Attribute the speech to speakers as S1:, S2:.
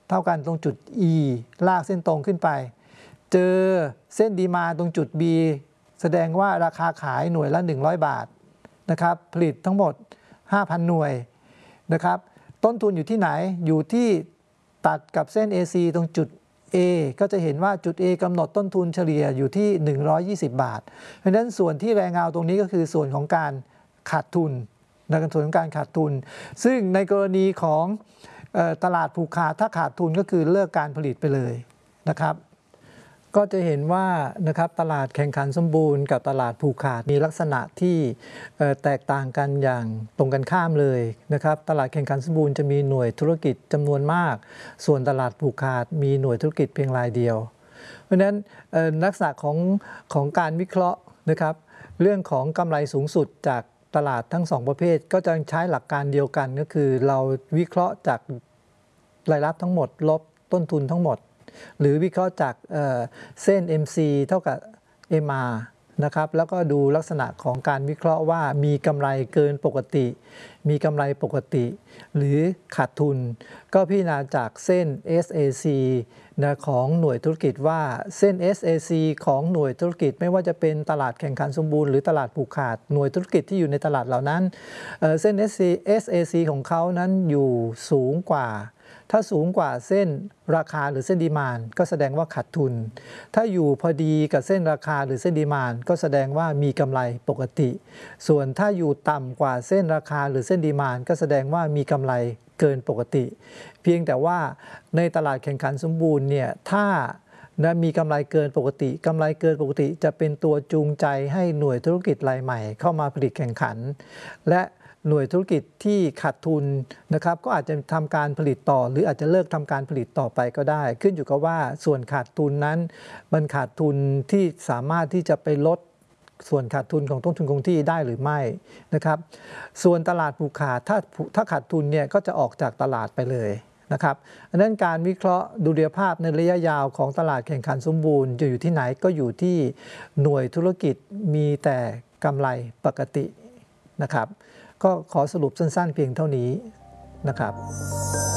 S1: เท่ากันตรงจุด E ลากเส้นตรงขึ้นไปเจอเส้นดีมาตรงจุด B แสดงว่าราคาขายหน่วยละ100 บาทนะครับผลิตทั้งหมด 5,000 หน่วยนะครับต้นทุนอยู่ที่ไหนอยู่ที่ตัดกับเส้น AC ตรงจุด A ก็จะเห็นว่าจุด A กำหนดต้นทุนเฉลี่ยอยู่ที่120 บาทเพราะฉะนั้นส่วนที่แรงเงาตรงนี้ก็คือส่วนของการขาดทุนในส่วนของการขาดทุนซึ่งในกรณีของตลาดผูกขาดถ้าขาดทุนก็คือเลิกการผลิตไปเลยนะครับก็จะเห็นว่านะครับตลาดแข่งขันสมบูรณ์กับตลาดผูกขาดมีลักษณะที่แตกต่างกันอย่างตรงกันข้ามเลยนะครับตลาดแข่งขันสมบูรณ์จะมีหน่วยธุรกิจจำนวนมากส่วนตลาดผูกขาดมีหน่วยธุรกิจเพียงรายเดียวเพราะฉะนั้นลักษณะของการวิเคราะห์นะครับเรื่องของกำไรสูงสุดจากตลาดทั้ง2ประเภทก็จะใช้หลักการเดียวกันก็คือเราวิเคราะห์จากรายรับทั้งหมดลบต้นทุนทั้งหมดหรือวิเคราะห์จากเส้น MC เท่ากับ MR นะครับแล้วก็ดูลักษณะของการวิเคราะห์ว่ามีกำไรเกินปกติมีกำไรปกติหรือขาดทุนก็พิจารณาจากเส้น SAC นะของหน่วยธุรกิจว่าเส้น SAC ของหน่วยธุรกิจไม่ว่าจะเป็นตลาดแข่งขันสมบูรณ์หรือตลาดผูกขาดหน่วยธุรกิจที่อยู่ในตลาดเหล่านั้นเส้น SAC ของเขานั้นอยู่สูงกว่าถ้าสูงกว่าเส้นราคาหรือเส้นดีมานด์ก็แสดงว่าขาดทุนถ้าอยู่พอดีกับเส้นราคาหรือเส้นดีมานด์ก็แสดงว่ามีกำไรปกติส่วนถ้าอยู่ต่ำกว่าเส้นราคาหรือเส้นดีมานด์ก็แสดงว่ามีกำไรเกินปกติเพียงแต่ว่าในตลาดแข่งขันสมบูรณ์เนี่ยถ้ามีกำไรเกินปกติกำไรเกินปกติจะเป็นตัวจูงใจให้หน่วยธุรกิจรายใหม่เข้ามาผลิตแข่งขันและหน่วยธุรกิจที่ขาดทุนนะครับก็อาจจะทำการผลิตต่อหรืออาจจะเลิกทำการผลิตต่อไปก็ได้ขึ้นอยู่กับว่าส่วนขาดทุนนั้นมันขาดทุนที่สามารถที่จะไปลดส่วนขาดทุนของต้นทุนคงที่ได้หรือไม่นะครับส่วนตลาดผูกขาดถ้าขาดทุนเนี่ยก็จะออกจากตลาดไปเลยนะครับดังนั้นการวิเคราะห์ดุลยภาพในระยะยาวของตลาดแข่งขันสมบูรณ์จะอยู่ที่ไหนก็อยู่ที่หน่วยธุรกิจมีแต่กำไรปกตินะครับก็ขอสรุปสั้นๆเพียงเท่านี้นะครับ